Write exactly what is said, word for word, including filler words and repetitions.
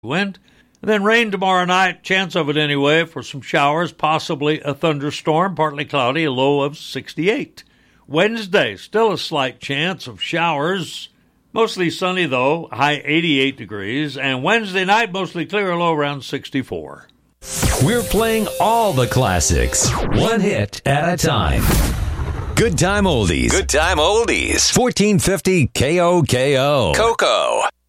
wind. And then rain tomorrow night, chance of it anyway, for some showers, possibly a thunderstorm, partly cloudy, a low of sixty-eight. Wednesday, still a slight chance of showers. Mostly sunny, though, high eighty-eight degrees. And Wednesday night, mostly clear, low around sixty-four. We're playing all the classics, one hit at a time. Good Time Oldies. Good Time Oldies. fourteen fifty K O K O. Coco.